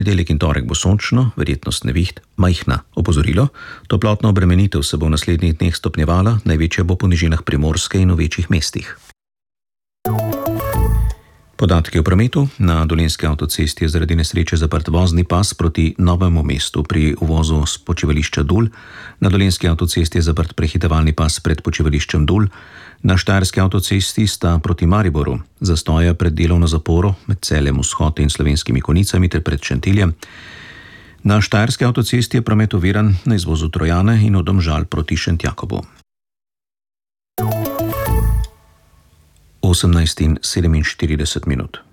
Ponedeljek in torek bo sončno, verjetnost neviht majhna. Opozorilo: toplotna obremenitev se bo v naslednjih dneh stopnjevala, največja bo po nižinah Primorske in v večjih mestih. Podatki o prometu. Na Dolenjski avtocesti je zaradi nesreče zaprt vozni pas proti Novemu mestu pri uvozu s počivališča Dul. Na Dolenjski avtocesti je zaprt prehitevalni pas pred počivališčem Dul. Na Štajerski avtocesti sta proti Mariboru zastoja pred delovno zaporo med Celjem Vzhod in Slovenskimi Konjicami ter pred Šentiljem. Na Štajerski avtocesti je promet oviran na izvozu Trojane in od Domžal proti Šentjakobu. 18:47.